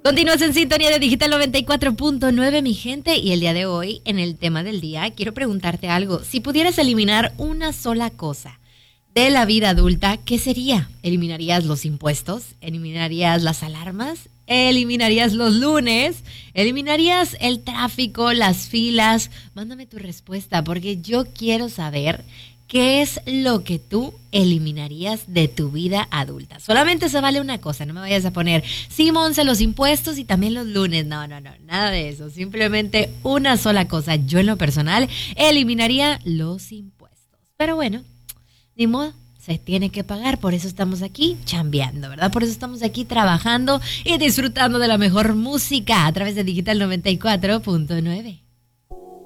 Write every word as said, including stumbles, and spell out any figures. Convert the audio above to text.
Continúas en sintonía de Digital noventa y cuatro punto nueve, mi gente, y el día de hoy, en el tema del día, quiero preguntarte algo. Si pudieras eliminar una sola cosa de la vida adulta, ¿qué sería? ¿Eliminarías los impuestos? ¿Eliminarías las alarmas? ¿Eliminarías los lunes? ¿Eliminarías el tráfico, las filas? Mándame tu respuesta, porque yo quiero saber qué es lo que tú eliminarías de tu vida adulta. Solamente se vale una cosa, no me vayas a poner, sí, Monse, los impuestos y también los lunes. No, no, no, nada de eso. Simplemente una sola cosa. Yo en lo personal eliminaría los impuestos. Pero bueno, ni modo. Se tiene que pagar, por eso estamos aquí chambeando, ¿verdad? Por eso estamos aquí trabajando y disfrutando de la mejor música a través de Digital noventa y cuatro punto nueve.